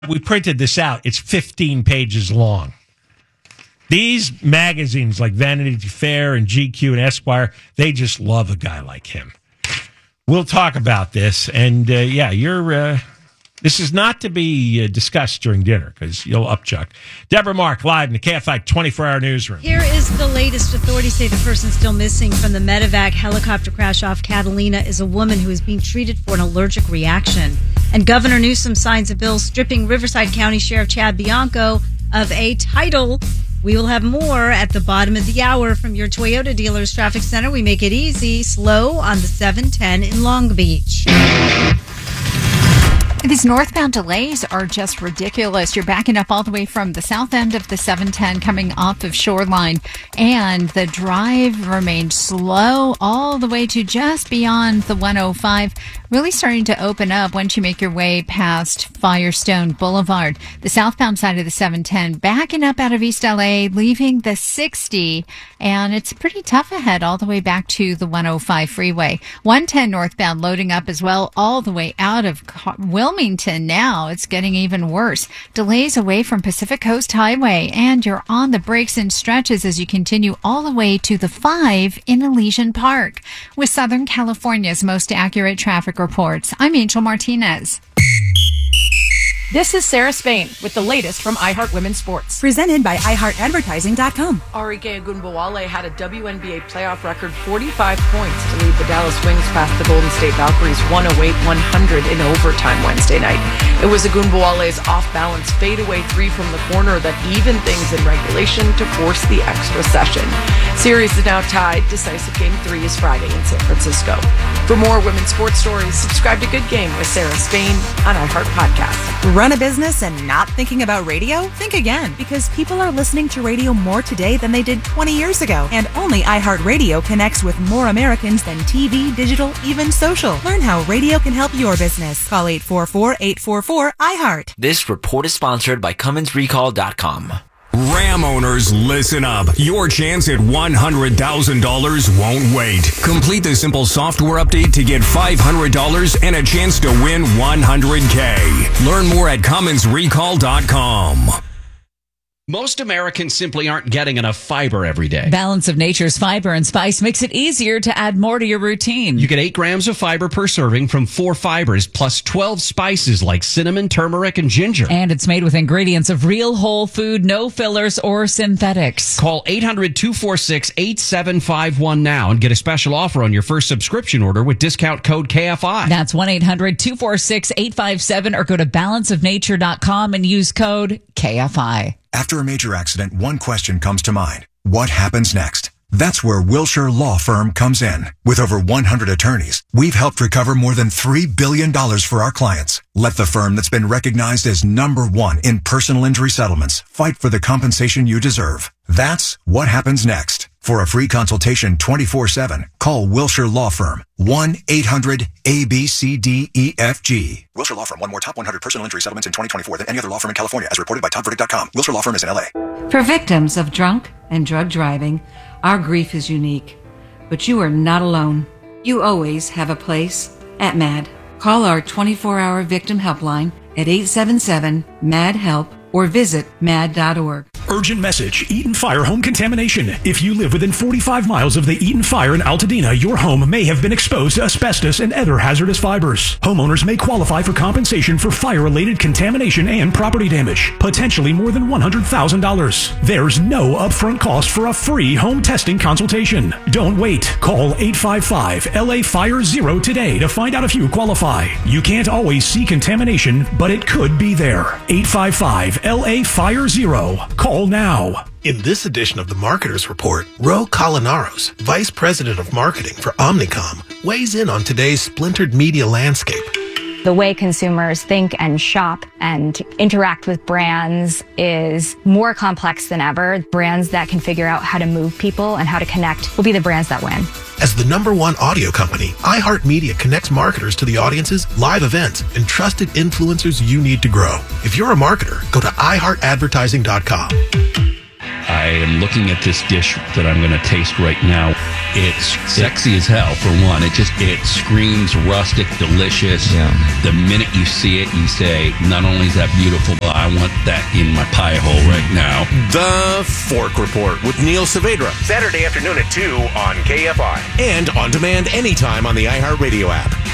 We printed this out. It's 15 pages long. These magazines like Vanity Fair and GQ and Esquire, they just love a guy like him. We'll talk about this. And, this is not to be discussed during dinner because you'll upchuck. Deborah Mark, live in the KFI 24-hour newsroom. Here is the latest. Authorities say the person still missing from the medevac helicopter crash off Catalina is a woman who is being treated for an allergic reaction. And Governor Newsom signs a bill stripping Riverside County Sheriff Chad Bianco of a title. We will have more at the bottom of the hour from your Toyota dealer's traffic center. We make it easy, slow on the 710 in Long Beach. These northbound delays are just ridiculous. You're backing up all the way from the south end of the 710 coming off of Shoreline, and the drive remained slow all the way to just beyond the 105. Really starting to open up once you make your way past Firestone Boulevard. The southbound side of the 710 backing up out of East LA, leaving the 60, and it's pretty tough ahead all the way back to the 105 freeway. 110 northbound loading up as well all the way out of Wilmington now. It's getting even worse. Delays away from Pacific Coast Highway, and you're on the brakes and stretches as you continue all the way to the 5 in Elysian Park. With Southern California's most accurate traffic reports, I'm Angel Martinez. This is Sarah Spain with the latest from iHeart Women's Sports. Presented by iHeartAdvertising.com. Arike Ogunbowale had a WNBA playoff record 45 points to lead the Dallas Wings past the Golden State Valkyries 108-100 in overtime Wednesday night. It was Ogunbowale's off-balance fadeaway three from the corner that evened things in regulation to force the extra session. Series is now tied. Decisive Game 3 is Friday in San Francisco. For more women's sports stories, subscribe to Good Game with Sarah Spain on iHeart Podcasts. Run a business and not thinking about radio? Think again, because people are listening to radio more today than they did 20 years ago. And only iHeartRadio connects with more Americans than TV, digital, even social. Learn how radio can help your business. Call 844-844-iHeart. This report is sponsored by CummonsRecall.com. Ram owners, listen up. Your chance at $100,000 won't wait. Complete the simple software update to get $500 and a chance to win $100K. Learn more at CummonsRecall.com. Most Americans simply aren't getting enough fiber every day. Balance of Nature's fiber and spice makes it easier to add more to your routine. You get 8 grams of fiber per serving from 4 fibers, plus 12 spices like cinnamon, turmeric, and ginger. And it's made with ingredients of real whole food, no fillers or synthetics. Call 800-246-8751 now and get a special offer on your first subscription order with discount code KFI. That's 1-800-246-857 or go to balanceofnature.com and use code KFI. After a major accident, one question comes to mind. What happens next? That's where Wilshire Law Firm comes in. With over 100 attorneys, we've helped recover more than $3 billion for our clients. Let the firm that's been recognized as #1 in personal injury settlements fight for the compensation you deserve. That's what happens next. For a free consultation 24/7, call Wilshire Law Firm. 1-800-ABCDEFG. Wilshire Law Firm won more top 100 personal injury settlements in 2024 than any other law firm in California, as reported by TopVerdict.com. Wilshire Law Firm is in LA. For victims of drunk and drug driving, our grief is unique. But you are not alone. You always have a place at MAD. Call our 24-hour victim helpline at 877-MAD-HELP or visit mad.org. Urgent message. Eaton Fire home contamination. If you live within 45 miles of the Eaton Fire in Altadena, your home may have been exposed to asbestos and other hazardous fibers. Homeowners may qualify for compensation for fire-related contamination and property damage, potentially more than $100,000. There's no upfront cost for a free home testing consultation. Don't wait. Call 855-LA-FIRE-0 today to find out if you qualify. You can't always see contamination, but it could be there. 855-LA-FIRE-0. Call now. In this edition of the Marketers Report, Ro Colinaros, Vice President of Marketing for Omnicom, weighs in on today's splintered media landscape. The way consumers think and shop and interact with brands is more complex than ever. Brands that can figure out how to move people and how to connect will be the brands that win. As the #1 audio company, iHeartMedia connects marketers to the audiences, live events, and trusted influencers you need to grow. If you're a marketer, go to iHeartAdvertising.com. I am looking at this dish that I'm going to taste right now. It's sexy as hell, for one. It screams rustic, delicious. Yeah. The minute you see it, you say, not only is that beautiful, but I want that in my pie hole right now. The Fork Report with Neil Saavedra. Saturday afternoon at 2 on KFI. And on demand anytime on the iHeartRadio app.